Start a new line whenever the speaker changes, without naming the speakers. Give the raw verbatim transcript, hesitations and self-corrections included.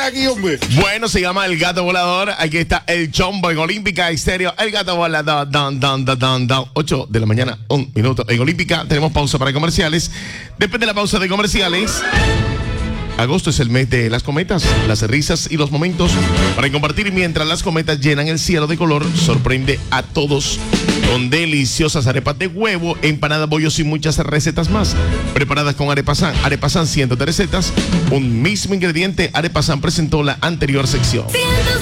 aquí, hombre?
Bueno, se llama El Gato Volador. Aquí está el Chombo en Olímpica Estéreo. El Gato Volador. Down, down, down, down, down. ocho de la mañana, un minuto. En Olímpica tenemos pausa para comerciales. Después de la pausa de comerciales, agosto es el mes de las cometas, las risas y los momentos para compartir mientras las cometas llenan el cielo de color. Sorprende a todos con deliciosas arepas de huevo, empanadas, bollos y muchas recetas más preparadas con Arepasan. Arepasan, cientos de recetas, un mismo ingrediente. Arepasan presentó la anterior sección.
Cientos